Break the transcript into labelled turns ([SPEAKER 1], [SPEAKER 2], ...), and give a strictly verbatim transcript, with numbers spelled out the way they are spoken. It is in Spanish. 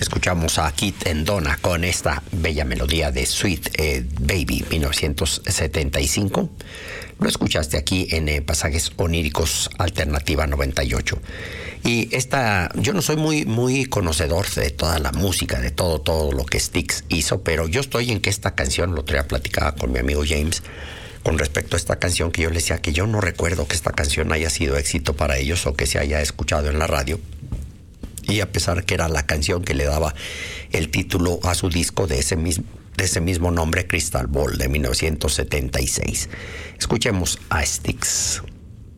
[SPEAKER 1] escuchamos a Keith and Donna con esta bella melodía de Sweet eh, Baby, mil novecientos setenta y cinco. Lo escuchaste aquí en eh, Pasajes Oníricos Alternativa noventa y ocho. Y esta, yo no soy muy, muy conocedor de toda la música, de todo, todo lo que Styx hizo, pero yo estoy en que esta canción, lo traía platicada con mi amigo James, con respecto a esta canción, que yo le decía que yo no recuerdo que esta canción haya sido éxito para ellos o que se haya escuchado en la radio. Y a pesar que era la canción que le daba el título a su disco de ese mismo, de ese mismo nombre, Crystal Ball, de mil novecientos setenta y seis. Escuchemos a Styx.